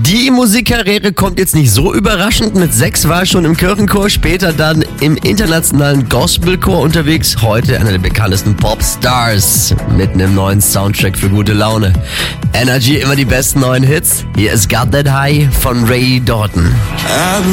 Die Musikkarriere kommt jetzt nicht so überraschend. Mit 6 war er schon im Kirchenchor, später dann im internationalen Gospelchor unterwegs. Heute einer der bekanntesten Popstars mit einem neuen Soundtrack für gute Laune. Energy, immer die besten neuen Hits. Hier ist Got That High von Ray Dalton.